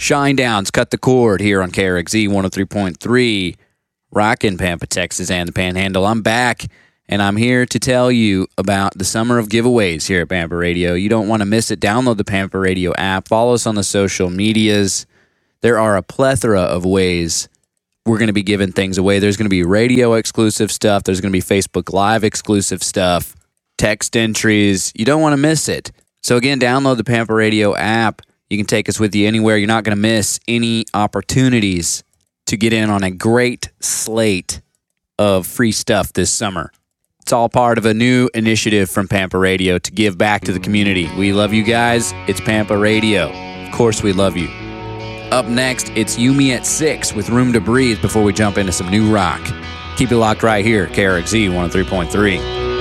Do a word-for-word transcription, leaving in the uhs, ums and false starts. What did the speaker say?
Shine Downs, Cut the Cord here on K R X Z one oh three point three, rockin' Pampa, Texas, and the Panhandle. I'm back, and I'm here to tell you about the summer of giveaways here at Pampa Radio. You don't want to miss it. Download the Pampa Radio app. Follow us on the social medias. There are a plethora of ways we're going to be giving things away. There's going to be radio exclusive stuff. There's going to be Facebook Live exclusive stuff, text entries. You don't want to miss it. So again, download the Pampa Radio app. You can take us with you anywhere. You're not going to miss any opportunities to get in on a great slate of free stuff this summer. It's all part of a new initiative from Pampa Radio to give back to the community. We love you guys. It's Pampa Radio. Of course we love you. Up next, it's Yumi at six with Room to Breathe before we jump into some new rock. Keep it locked right here, K R X Z one oh three point three.